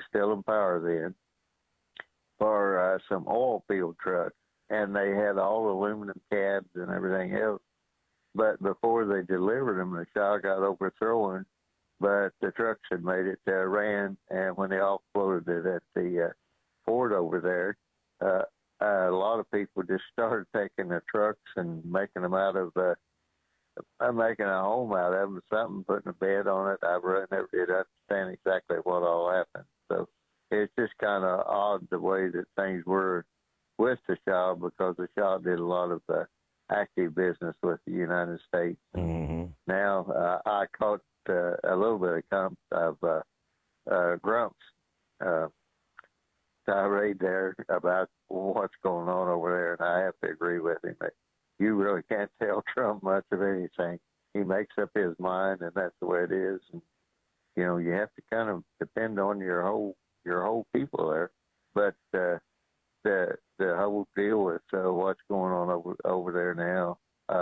still in power then, for some oil field trucks, and they had all aluminum cabs and everything else. But before they delivered them, the Shah got overthrown. But the trucks had made it to Iran, and when they offloaded it at the port over there, a lot of people just started taking the trucks and making them out of, making a home out of them, something, putting a bed on it. I never did understand exactly what all happened. So it's just kind of odd the way that things were with the Shah, because the Shah did a lot of active business with the United States. Mm-hmm. Now I caught a little bit of Grump's tirade there about what's going on over there, and I have to agree with him. You really can't tell Trump much of anything. He makes up his mind, and that's the way it is. And, you know, you have to kind of depend on your whole people there. But the whole deal with what's going on over there now,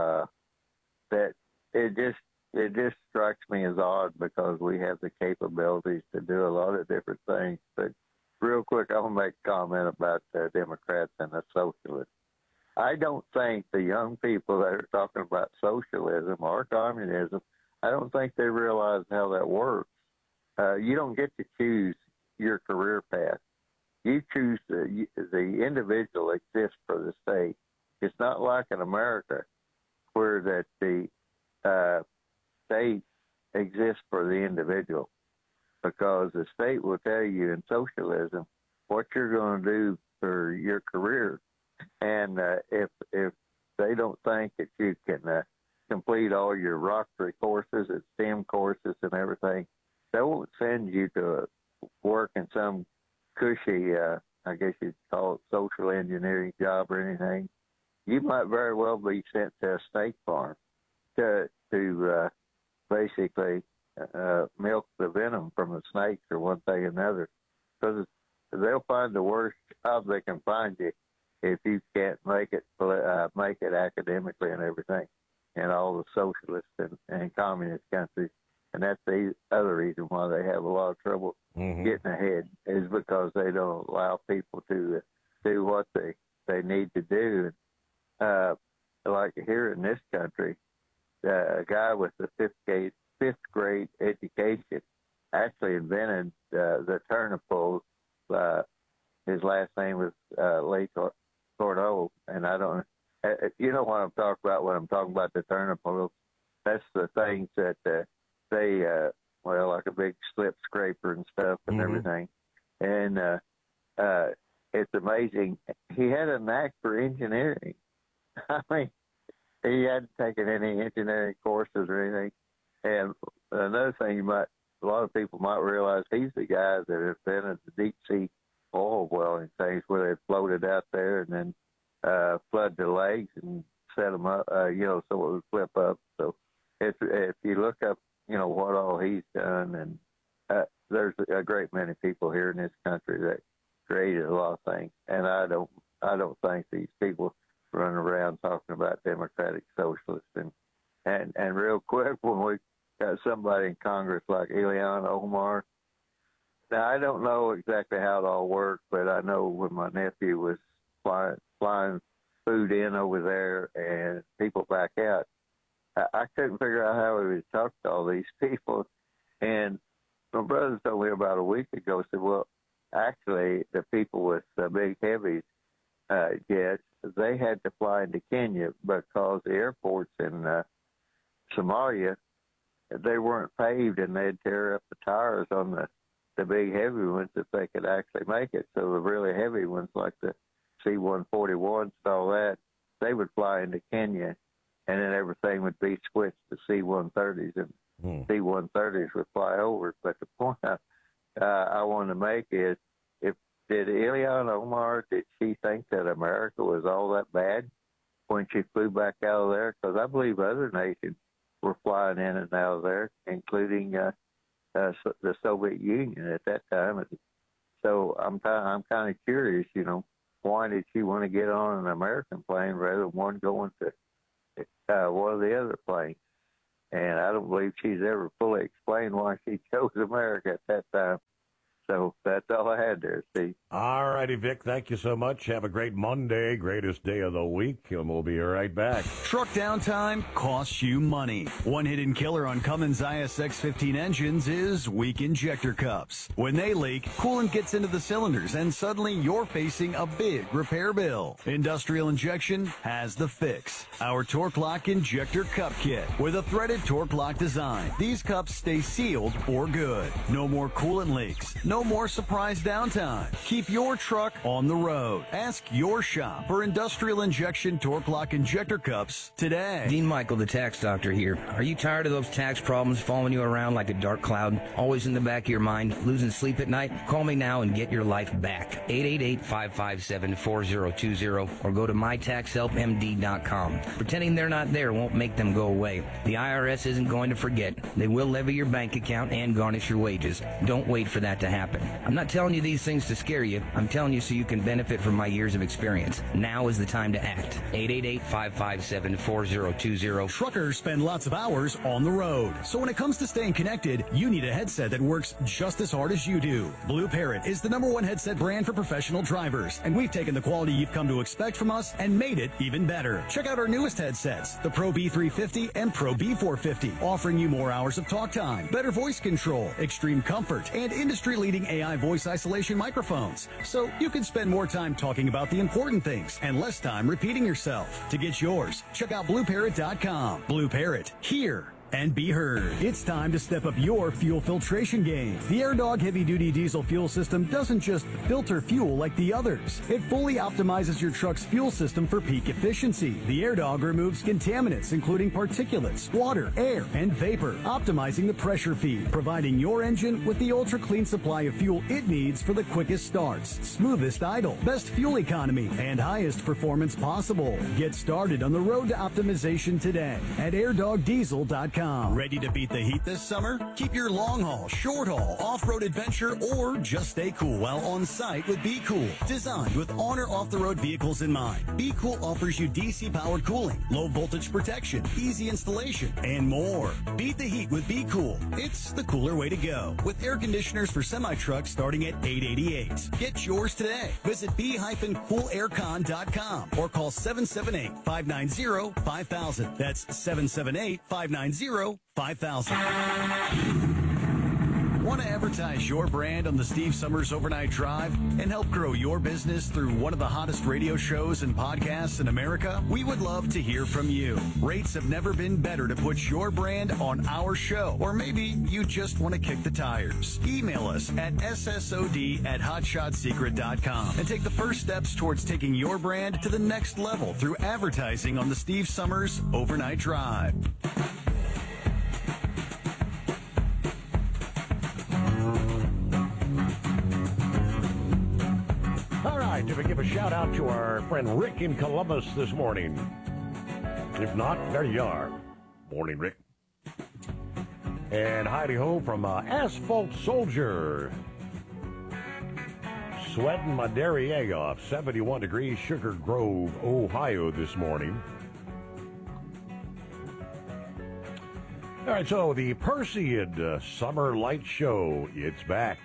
that it just strikes me as odd, because we have the capabilities to do a lot of different things. But real quick, I want to make a comment about Democrats and the socialists. I don't think the young people that are talking about socialism or communism, I don't think they realize how that works. You don't get to choose your career path. You choose the individual exists for the state. It's not like in America where that the state exists for the individual, because the state will tell you in socialism what you're going to do for your career. And if they don't think that you can complete all your Rotary courses and STEM courses and everything, they won't send you to work in some cushy, I guess you'd call it social engineering job or anything. You might very well be sent to a snake farm to basically milk the venom from the snakes or one thing or another, because they'll find the worst job they can find you if you can't make it academically and everything in all the socialist and communist countries. And that's the other reason why they have a lot of trouble getting ahead, is because they don't allow people to do what they need to do. Like here in this country, a guy with the fifth grade education actually invented the turnip pole. His last name was Lee Cordeaux, and I don't. You know what I'm talking about when I'm talking about the turnip pole? That's the things that they like a big slip scraper and stuff and everything. And it's amazing. He had a knack for engineering. I mean, he hadn't taken any engineering courses or anything. And another thing a lot of people might realize, he's the guy that invented the deep sea oil welling things, where they floated out there and then flood the legs and set them up, so it would flip up. So if you look up, what all he's done, and there's a great many people here in this country that created a lot of things, and I don't think these people running around talking about democratic socialists. And real quick, when we got somebody in Congress like Ilhan Omar, now I don't know exactly how it all worked, but I know when my nephew was flying food in over there and people back out, I couldn't figure out how he would talk to all these people. And my brother told me about a week ago, said, well, actually, the people with the big heavy jets, they had to fly into Kenya because the airports in Somalia, they weren't paved, and they'd tear up the tires on the big heavy ones if they could actually make it. So the really heavy ones, like the C-141s and all that, they would fly into Kenya, and then everything would be switched to C-130s, and C-130s would fly over. But the point I want to make is, did Ilhan Omar, did she think that America was all that bad when she flew back out of there? Because I believe other nations were flying in and out of there, including the Soviet Union at that time. So I'm kind of curious, why did she want to get on an American plane rather than one going to one of the other planes? And I don't believe she's ever fully explained why she chose America at that time. So that's all I had there, Steve. All righty, Vic. Thank you so much. Have a great Monday, greatest day of the week, and we'll be right back. Truck downtime costs you money. One hidden killer on Cummins ISX-15 engines is weak injector cups. When they leak, coolant gets into the cylinders, and suddenly you're facing a big repair bill. Industrial Injection has the fix. Our Torque Lock Injector Cup Kit with a threaded Torque Lock design. These cups stay sealed for good. No more coolant leaks. No more surprise downtime. Keep your truck on the road. Ask your shop for Industrial Injection Torque Lock Injector Cups today. Dean Michael, the tax doctor here. Are you tired of those tax problems following you around like a dark cloud? Always in the back of your mind, losing sleep at night? Call me now and get your life back. 888-557-4020 or go to mytaxhelpmd.com. Pretending they're not there won't make them go away. The IRS isn't going to forget. They will levy your bank account and garnish your wages. Don't wait for that to happen. I'm not telling you these things to scare you. I'm telling you so you can benefit from my years of experience. Now is the time to act. 888-557-4020. Truckers spend lots of hours on the road. So when it comes to staying connected, you need a headset that works just as hard as you do. Blue Parrot is the #1 headset brand for professional drivers. And we've taken the quality you've come to expect from us and made it even better. Check out our newest headsets, the Pro B350 and Pro B450, offering you more hours of talk time, better voice control, extreme comfort, and industry-leading AI voice isolation microphones. So you can spend more time talking about the important things and less time repeating yourself. To get yours, check out BlueParrot.com. Blue Parrot, hear and be heard. It's time to step up your fuel filtration game. The AirDog heavy-duty diesel fuel system doesn't just filter fuel like the others. It fully optimizes your truck's fuel system for peak efficiency. The AirDog removes contaminants, including particulates, water, air, and vapor, optimizing the pressure feed, providing your engine with the ultra-clean supply of fuel it needs for the quickest starts, smoothest idle, best fuel economy, and highest performance possible. Get started on the road to optimization today at airdogdiesel.com. Ready to beat the heat this summer? Keep your long haul, short haul, off-road adventure, or just stay cool while on site with Be Cool. Designed with Honor off-the-road vehicles in mind, Be Cool offers you DC-powered cooling, low voltage protection, easy installation, and more. Beat the heat with Be Cool. It's the cooler way to go. With air conditioners for semi-trucks starting at $888. Get yours today. Visit b-coolaircon.com or call 778-590-5000. That's 778-590-5000. Want to advertise your brand on the Steve Summers Overnight Drive and help grow your business through one of the hottest radio shows and podcasts in America? We would love to hear from you. Rates have never been better to put your brand on our show, or maybe you just want to kick the tires. Email us at ssod@hotshotsecret.com and take the first steps towards taking your brand to the next level through advertising on the Steve Summers Overnight Drive. To give a shout out to our friend Rick in Columbus this morning. If not, there you are. Morning, Rick. And Heidi Ho from Asphalt Soldier. Sweating my derriere off. 71 degrees, Sugar Grove, Ohio this morning. All right, so the Perseid Summer Light Show, it's back.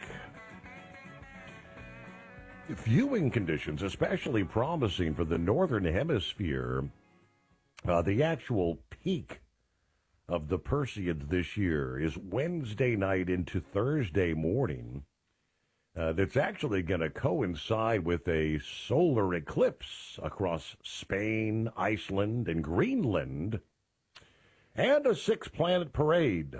Viewing conditions especially promising for the northern hemisphere. The actual peak of the Perseids this year is Wednesday night into Thursday morning. That's actually going to coincide with a solar eclipse across Spain, Iceland, and Greenland, and a six-planet parade.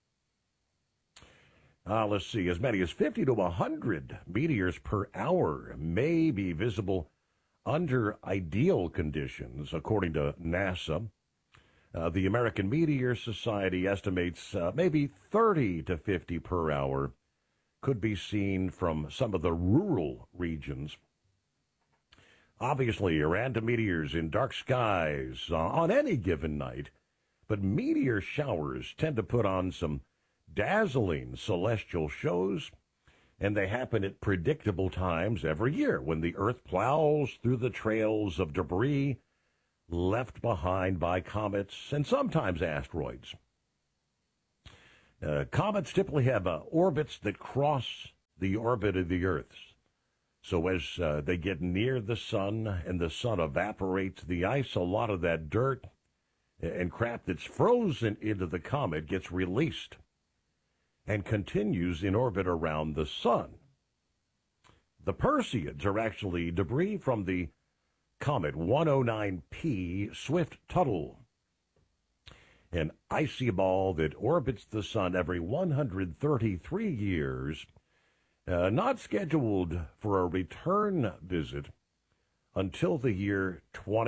Let's see, as many as 50 to 100 meteors per hour may be visible under ideal conditions, according to NASA. The American Meteor Society estimates maybe 30 to 50 per hour could be seen from some of the rural regions. Obviously, random meteors in dark skies on any given night, but meteor showers tend to put on some dazzling celestial shows, and they happen at predictable times every year when the Earth plows through the trails of debris left behind by comets and sometimes asteroids. Comets typically have orbits that cross the orbit of the Earth. So as they get near the sun and the sun evaporates the ice, a lot of that dirt and crap that's frozen into the comet gets released and continues in orbit around the sun. The Perseids are actually debris from the comet 109P Swift-Tuttle, an icy ball that orbits the sun every 133 years, not scheduled for a return visit until the year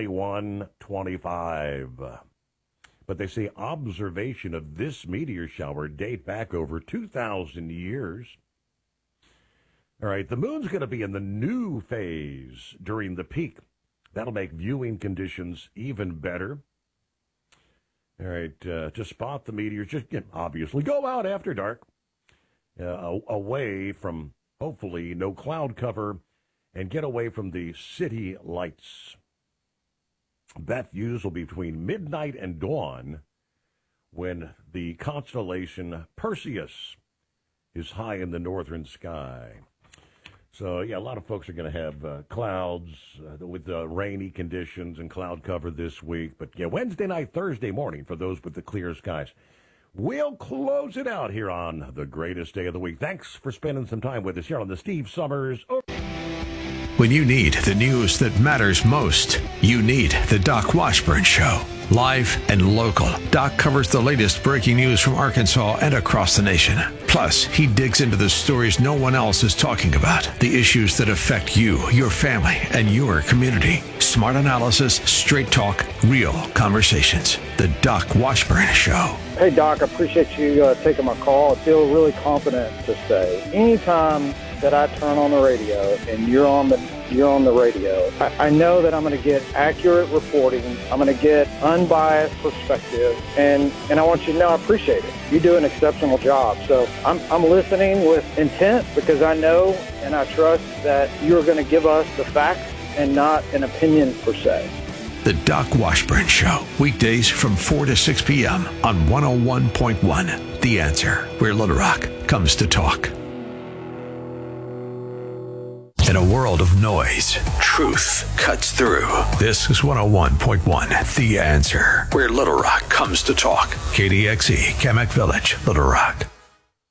2125. But they say observation of this meteor shower date back over 2,000 years. All right, the moon's going to be in the new phase during the peak. That'll make viewing conditions even better. All right, to spot the meteors, just obviously go out after dark, away from, hopefully, no cloud cover, and get away from the city lights. Bat views will be between midnight and dawn when the constellation Perseus is high in the northern sky. So, yeah, a lot of folks are going to have clouds with rainy conditions and cloud cover this week. But, yeah, Wednesday night, Thursday morning for those with the clear skies. We'll close it out here on the greatest day of the week. Thanks for spending some time with us here on the Steve Summers. When you need the news that matters most, you need the Doc Washburn Show. Live and local, Doc covers the latest breaking news from Arkansas and across the nation. Plus, he digs into the stories no one else is talking about, the issues that affect you, your family, and your community. Smart analysis, straight talk, real conversations. The Doc Washburn Show. Hey, Doc, I appreciate you taking my call. I feel really confident to say anytime that I turn on the radio and you're on the radio, I know that I'm going to get accurate reporting. I'm going to get unbiased perspective, and I want you to know I appreciate it. You do an exceptional job. So I'm listening with intent because I know and I trust that you're going to give us the facts and not an opinion per se. The Doc Washburn Show, weekdays from 4 to 6 p.m. on 101.1. The Answer, where Little Rock comes to talk. In a world of noise, truth cuts through. This is 101.1, The Answer, where Little Rock comes to talk. KDXE, Kamak Village, Little Rock.